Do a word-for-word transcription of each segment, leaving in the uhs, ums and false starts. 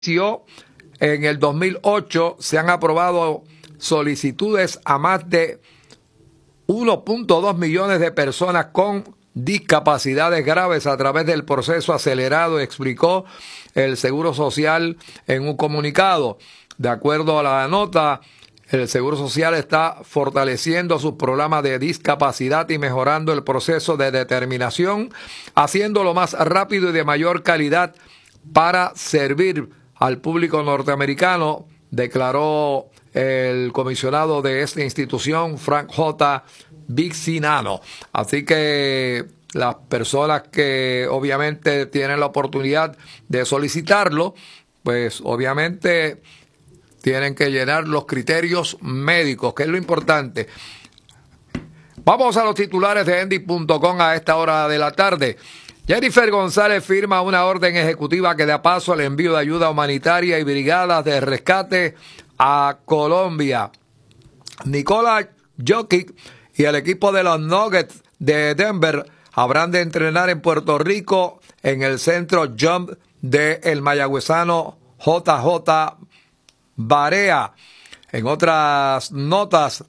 En el dos mil ocho se han aprobado solicitudes a más de uno punto dos millones de personas con discapacidades graves a través del proceso acelerado, explicó el Seguro Social en un comunicado. De acuerdo a la nota, el Seguro Social está fortaleciendo sus programas de discapacidad y mejorando el proceso de determinación, haciéndolo más rápido y de mayor calidad para servir al público norteamericano, declaró el comisionado de esta institución, Frank J. Vizzinano. Así que las personas que obviamente tienen la oportunidad de solicitarlo, pues obviamente tienen que llenar los criterios médicos, que es lo importante. Vamos a los titulares de endy punto com a esta hora de la tarde. Jennifer González firma una orden ejecutiva que da paso al envío de ayuda humanitaria y brigadas de rescate a Colombia. Nikola Jokic y el equipo de los Nuggets de Denver habrán de entrenar en Puerto Rico en el centro Jump de el mayagüezano J J Barea. En otras notas,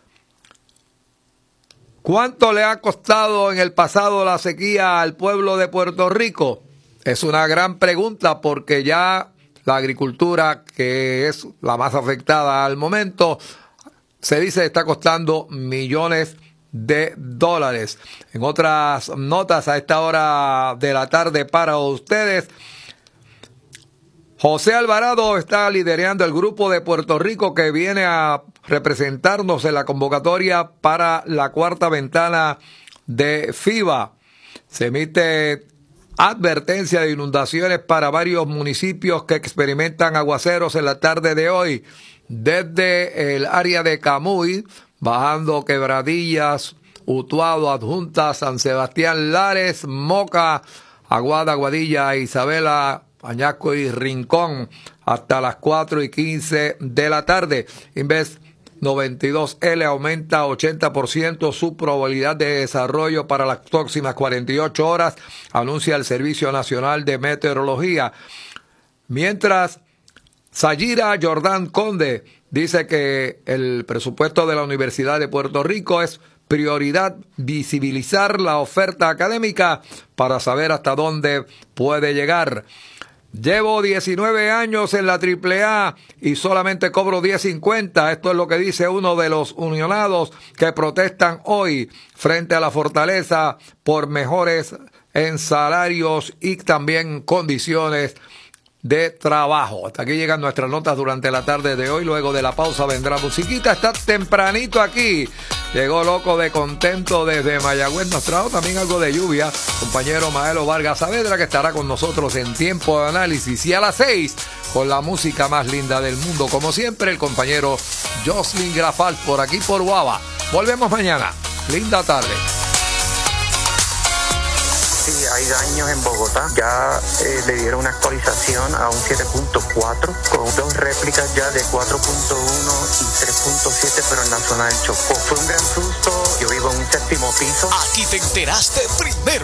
¿cuánto le ha costado en el pasado la sequía al pueblo de Puerto Rico? Es una gran pregunta porque ya la agricultura, que es la más afectada al momento, se dice está costando millones de dólares. En otras notas a esta hora de la tarde para ustedes, José Alvarado está liderando el grupo de Puerto Rico que viene a representarnos en la convocatoria para la cuarta ventana de FIBA. Se emite advertencia de inundaciones para varios municipios que experimentan aguaceros en la tarde de hoy, desde el área de Camuy, bajando Quebradillas, Utuado, Adjunta, San Sebastián, Lares, Moca, Aguada, Aguadilla, Isabela, Añasco y Rincón, hasta las cuatro y quince de la tarde. Inves noventa y dos L aumenta a ochenta por ciento su probabilidad de desarrollo para las próximas cuarenta y ocho horas, anuncia el Servicio Nacional de Meteorología. Mientras, Sayira Jordán Conde dice que el presupuesto de la Universidad de Puerto Rico es prioridad visibilizar la oferta académica para saber hasta dónde puede llegar. Llevo diecinueve años en la triple A y solamente cobro diez cincuenta. Esto es lo que dice uno de los unionados que protestan hoy frente a la Fortaleza por mejores en salarios y también condiciones de trabajo. Hasta aquí llegan nuestras notas durante la tarde de hoy. Luego de la pausa vendrá musiquita. Está tempranito aquí. Llegó loco de contento desde Mayagüez. Nos trajo también algo de lluvia. Compañero Maelo Vargas Saavedra, que estará con nosotros en tiempo de análisis. Y a las seis, con la música más linda del mundo. Como siempre, el compañero Jocelyn Grafal por aquí por Guava. Volvemos mañana. Linda tarde. Sí, hay daños en Bogotá. Ya eh, le dieron una actualización a un siete punto cuatro con dos réplicas ya de cuatro punto uno y tres punto siete, pero en la zona del Chocó. Fue un gran susto. Yo vivo en un séptimo piso. Aquí te enteraste primero.